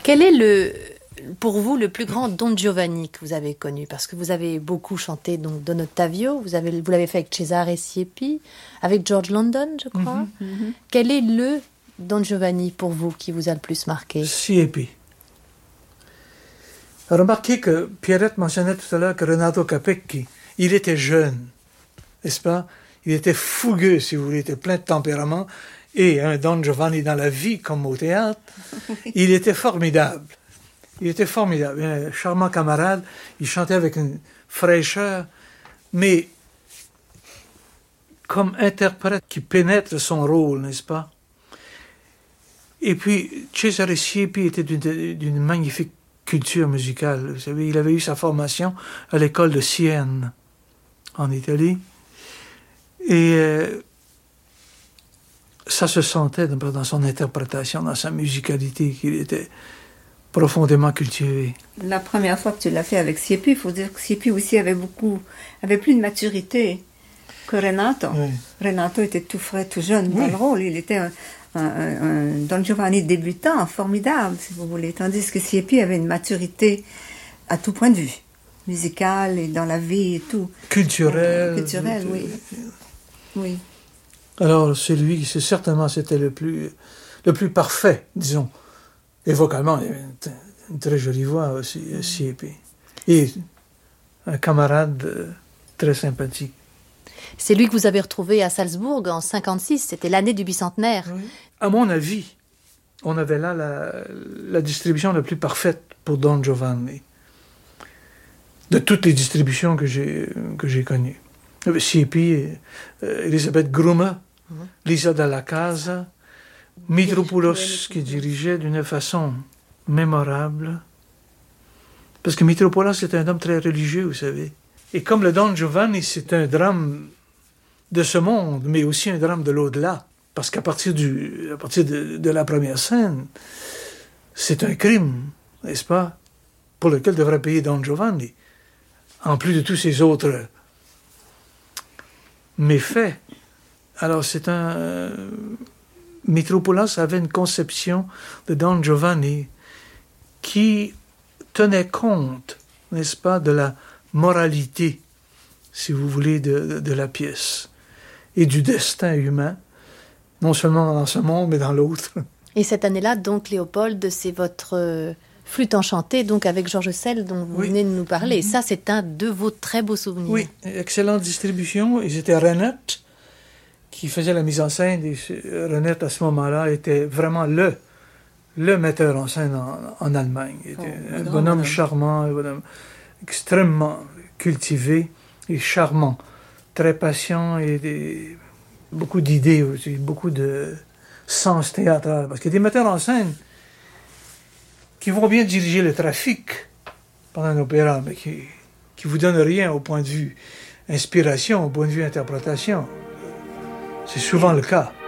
Quel est pour vous, le plus grand Don Giovanni que vous avez connu? Parce que vous avez beaucoup chanté donc Don Ottavio, vous l'avez fait avec Cesare Siepi, avec George London, je crois. Quel est le Don Giovanni pour vous qui vous a le plus marqué? Siepi. Remarquez que Pierrette mentionnait tout à l'heure que Renato Capecchi, il était jeune, n'est-ce pas? Il était fougueux, si vous voulez, il était plein de tempérament. Et un Don Giovanni dans la vie comme au théâtre, il était formidable. Il était formidable. Un charmant camarade, il chantait avec une fraîcheur, mais comme interprète qui pénètre son rôle, n'est-ce pas? Et puis, Cesare Siepi était d'une magnifique culture musicale. Vous savez, il avait eu sa formation à l'école de Sienne, en Italie. Et ça se sentait dans son interprétation, dans sa musicalité, qu'il était profondément cultivé. La première fois que tu l'as fait avec Siepi, il faut dire que Siepi aussi avait plus de maturité que Renato. Oui. Renato était tout frais, tout jeune dans le rôle. Il était un Don Giovanni débutant, formidable, si vous voulez. Tandis que Siepi avait une maturité à tout point de vue, musical et dans la vie et tout. Culturel. Oui. Oui. Alors, c'était le plus parfait, disons. Et vocalement, il avait une très jolie voix aussi, Siepi. Et un camarade très sympathique. C'est lui que vous avez retrouvé à Salzbourg en 1956, c'était l'année du bicentenaire. Oui. À mon avis, on avait là la distribution la plus parfaite pour Don Giovanni. De toutes les distributions que j'ai connues. Siepi, Elisabeth Grumme, Lisa Dalla Casa, Mitropoulos qui dirigeait d'une façon mémorable. Parce que Mitropoulos était un homme très religieux, vous savez. Et comme le Don Giovanni, c'est un drame de ce monde, mais aussi un drame de l'au-delà. Parce qu'à partir de la première scène, c'est un crime, n'est-ce pas, pour lequel devrait payer Don Giovanni, en plus de tous ses autres méfaits. Alors Mitropoulos avait une conception de Don Giovanni qui tenait compte, n'est-ce pas, de la moralité, si vous voulez, de la pièce et du destin humain, non seulement dans ce monde, mais dans l'autre. Et cette année-là, donc, Léopold, c'est votre flûte enchantée, donc avec Georges Sell, dont vous venez de nous parler. Et ça, c'est un de vos très beaux souvenirs. Oui, excellente distribution. Et c'était Renette qui faisait la mise en scène. Et Renette, à ce moment-là, était vraiment le metteur en scène en Allemagne. Il était un bonhomme charmant, un bonhomme extrêmement cultivé et charmant. Très patient et beaucoup d'idées aussi, beaucoup de sens théâtral. Parce qu'il y a des metteurs en scène qui vont bien diriger le trafic pendant un opéra, mais qui vous donnent rien au point de vue inspiration, au point de vue interprétation. C'est souvent le cas.